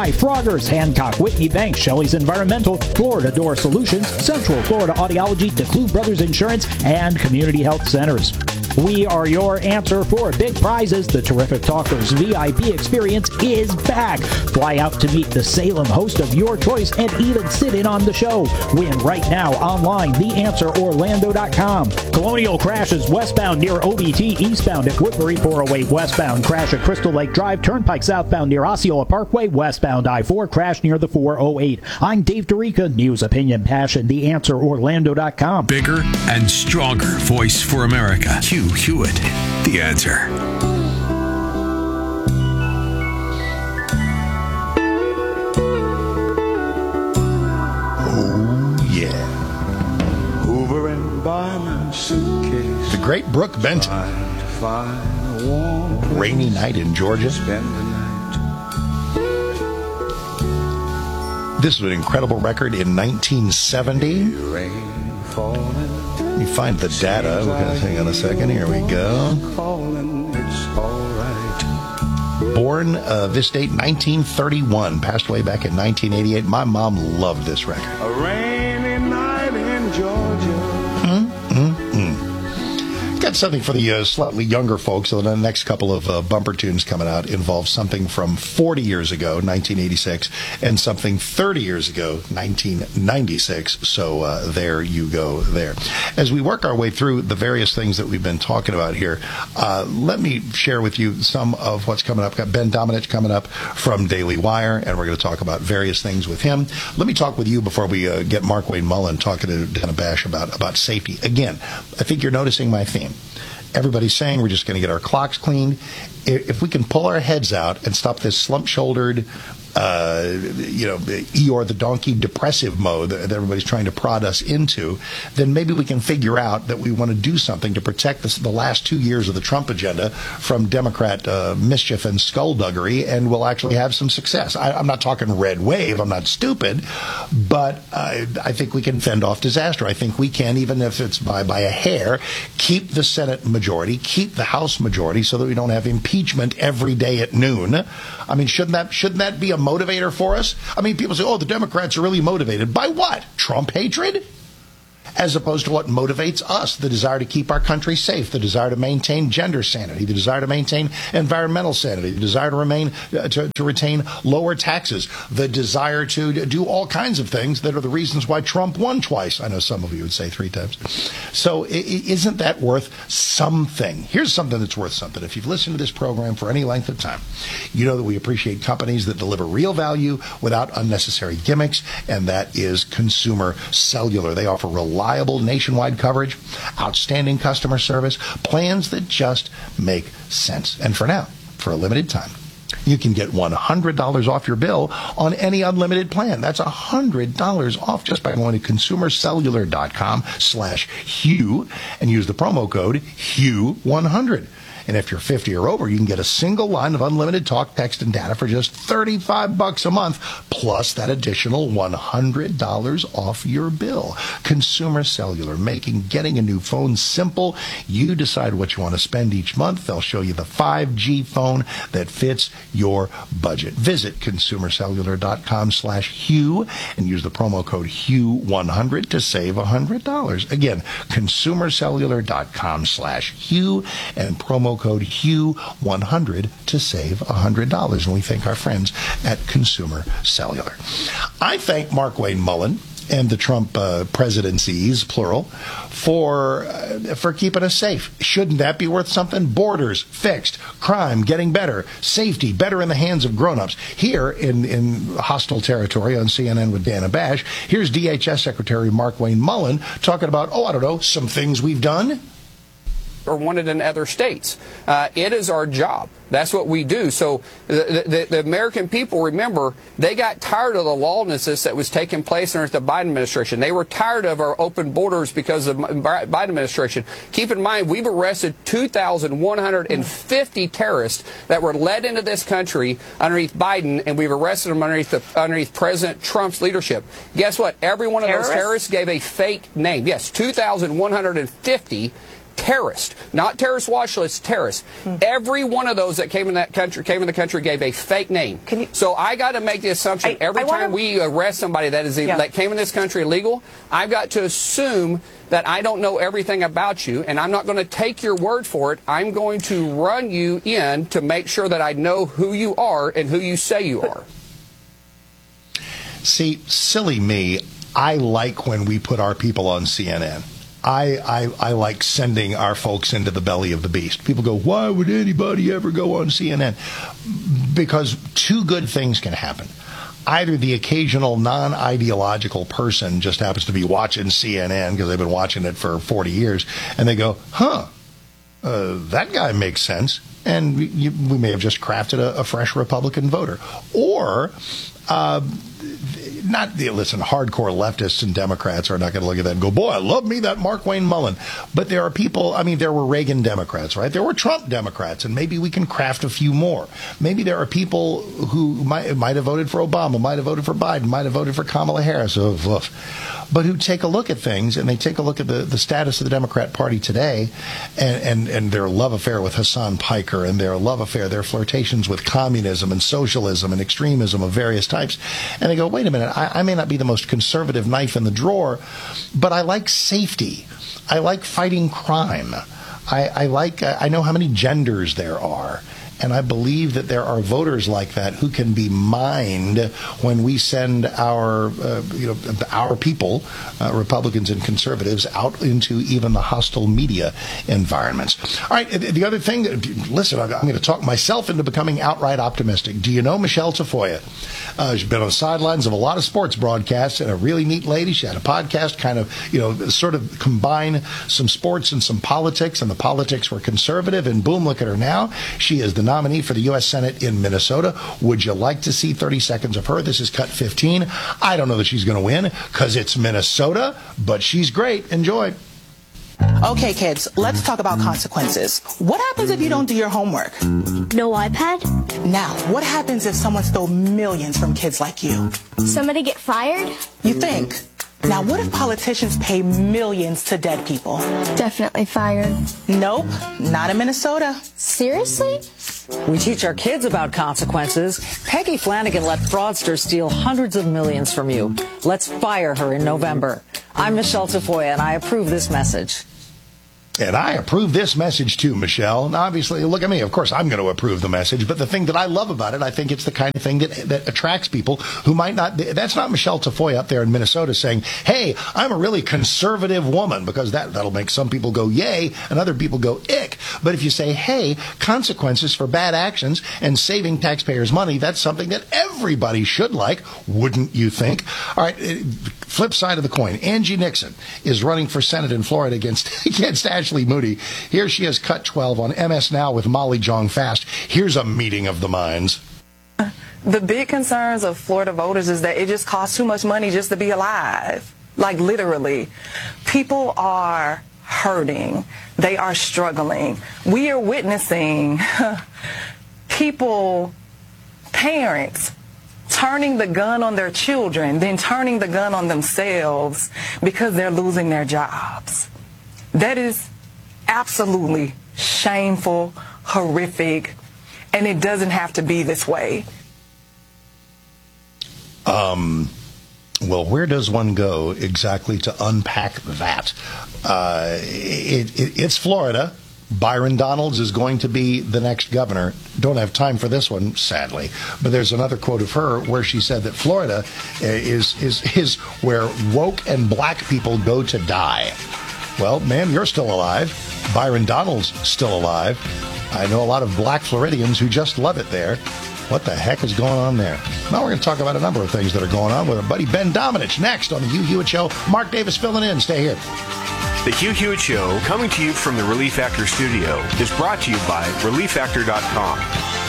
Froggers, Hancock, Whitney Bank, Shelley's Environmental, Florida Door Solutions, Central Florida Audiology, DeClue Brothers Insurance, and Community Health Centers. We are your answer for big prizes. The Terrific Talkers VIP experience is back. Fly out to meet the Salem host of your choice and even sit in on the show. Win right now online, theanswerorlando.com. Colonial crashes westbound near OBT, eastbound at Woodbury 408 westbound. Crash at Crystal Lake Drive, Turnpike southbound near Osceola Parkway, westbound I-4, crash near the 408. I'm Dave Dorica, News, Opinion, Passion, theanswerorlando.com. Bigger and stronger voice for America. Hugh Hewitt, The Answer. Oh, yeah. Over and by my suitcase. The great Brooke Benton. Rainy night in Georgia. This was an incredible record in 1970. Let me find the data. We're going to hang on a second. Here we go. Born this date, 1931. Passed away back in 1988. My mom loved this record. A rainy night in Georgia. Got something for the slightly younger folks. So the next couple of bumper tunes coming out involve something from 40 years ago, 1986, and something 30 years ago, 1996. So there you go there. As we work our way through the various things that we've been talking about here, let me share with you some of what's coming up. Got Ben Domenech coming up from Daily Wire, and we're going to talk about various things with him. Let me talk with you before we get Markwayne Mullin talking to Dana Bash about safety. Again, I think you're noticing my theme. Everybody's saying we're just going to get our clocks cleaned. If we can pull our heads out and stop this slump-shouldered, Eeyore the donkey depressive mode that everybody's trying to prod us into, then maybe we can figure out that we want to do something to protect the last 2 years of the Trump agenda from Democrat mischief and skullduggery, and we'll actually have some success. I'm not talking red wave. I'm not stupid, but I think we can fend off disaster. I think we can, even if it's by a hair, keep the Senate majority, keep the House majority, so that we don't have impeachment every day at noon. I mean, shouldn't that be a motivator for us? I mean, people say, oh, the Democrats are really motivated. By what? Trump hatred? As opposed to what motivates us, the desire to keep our country safe, the desire to maintain gender sanity, the desire to maintain environmental sanity, the desire to retain lower taxes, the desire to do all kinds of things that are the reasons why Trump won twice. I know some of you would say 3 times. So isn't that worth something? Here's something that's worth something. If you've listened to this program for any length of time, you know that we appreciate companies that deliver real value without unnecessary gimmicks, and that is Consumer Cellular. They offer reliable nationwide coverage, outstanding customer service, plans that just make sense. And for now, for a limited time, you can get $100 off your bill on any unlimited plan. That's $100 off just by going to consumercellular.com/Hugh and use the promo code Hugh100. And if you're 50 or over, you can get a single line of unlimited talk, text, and data for just $35 a month, plus that additional $100 off your bill. Consumer Cellular, making getting a new phone simple. You decide what you want to spend each month. They'll show you the 5G phone that fits your budget. Visit consumercellular.com/Hugh and use the promo code Hugh100 to save $100. Again, consumercellular.com/Hugh and promo code Hugh100 to save $100. And we thank our friends at Consumer Cellular. I thank Markwayne Mullin and the Trump presidencies, plural, for keeping us safe. Shouldn't that be worth something? Borders fixed, crime getting better, safety better in the hands of grown-ups. Here in hostile territory on CNN with Dana Bash, here's DHS Secretary Markwayne Mullin talking about, some things we've done. Or wanted in other states. It is our job. That's what we do. So the American people, remember, they got tired of the lawlessness that was taking place under the Biden administration. They were tired of our open borders because of the Biden administration. Keep in mind, we've arrested 2,150 terrorists that were led into this country underneath Biden, and we've arrested them underneath President Trump's leadership. Guess what? Every one of those terrorists gave a fake name. Yes, 2,150 terrorist, not terrorist watch list, terrorist. Every one of those that came in the country gave a fake name. So I got to make the assumption every time we arrest somebody that came in this country illegal, I've got to assume that I don't know everything about you, and I'm not going to take your word for it. I'm going to run you in to make sure that I know who you are and who you say you are. See, silly me, I like when we put our people on CNN. I like sending our folks into the belly of the beast. People go, why would anybody ever go on CNN? Because two good things can happen. Either the occasional non-ideological person just happens to be watching CNN because they've been watching it for 40 years, and they go, that guy makes sense, and we may have just crafted a fresh Republican voter. Or listen, hardcore leftists and Democrats are not going to look at that and go, boy, I love me that Markwayne Mullin. But there are people, there were Reagan Democrats, right? There were Trump Democrats, and maybe we can craft a few more. Maybe there are people who might have voted for Obama, might have voted for Biden, might have voted for Kamala Harris, but who take a look at things, and they take a look at the status of the Democrat Party today, and their love affair with Hassan Piker, and their love affair, their flirtations with communism and socialism and extremism of various types. And they go, wait a minute, I may not be the most conservative knife in the drawer, but I like safety. I like fighting crime. I know how many genders there are. And I believe that there are voters like that who can be mined when we send our people, Republicans and conservatives, out into even the hostile media environments. All right, the other thing, listen, I'm going to talk myself into becoming outright optimistic. Do you know Michelle Tafoya? She's been on the sidelines of a lot of sports broadcasts, and a really neat lady. She had a podcast kind of, sort of combine some sports and some politics, and the politics were conservative, and boom, look at her now. She is the nominee for the U.S. Senate in Minnesota. Would you like to see 30 seconds of her? This is cut 15. I don't know that she's going to win because it's Minnesota, but she's great. Enjoy. Okay, kids, let's talk about consequences. What happens if you don't do your homework? No iPad? Now, what happens if someone stole millions from kids like you? Somebody get fired? You think? Now, what if politicians pay millions to dead people? Definitely fired. Nope, not in Minnesota. Seriously? We teach our kids about consequences. Peggy Flanagan let fraudsters steal hundreds of millions from you. Let's fire her in November. I'm Michelle Tafoya, and I approve this message. And I approve this message too, Michelle. And obviously, look at me. Of course, I'm going to approve the message. But the thing that I love about it, I think it's the kind of thing that attracts people who might not. That's not Michelle Tafoya up there in Minnesota saying, hey, I'm a really conservative woman, because that'll make some people go yay and other people go ick. But if you say, hey, consequences for bad actions and saving taxpayers' money, that's something that everybody should like, wouldn't you think? All right, flip side of the coin. Angie Nixon is running for Senate in Florida against Ashley Moody. Here she is, cut 12 on MS Now with Molly Jong Fast. Here's a meeting of the minds. The big concerns of Florida voters is that it just costs too much money just to be alive. Like, literally. People are hurting. They are struggling. We are witnessing people, parents, turning the gun on their children, then turning the gun on themselves because they're losing their jobs. That is absolutely shameful, horrific, and it doesn't have to be this way. Well, where does one go exactly to unpack that? It's Florida. Byron Donalds is going to be the next governor. Don't have time for this one, sadly. But there's another quote of her where she said that Florida is where woke and black people go to die. Well, ma'am, you're still alive. Byron Donalds still alive. I know a lot of black Floridians who just love it there. What the heck is going on there? Now we're going to talk about a number of things that are going on with our buddy Ben Domenech next on the Hugh Hewitt Show. Mark Davis filling in. Stay here. The Hugh Hewitt Show, coming to you from the Relief Factor studio, is brought to you by ReliefFactor.com.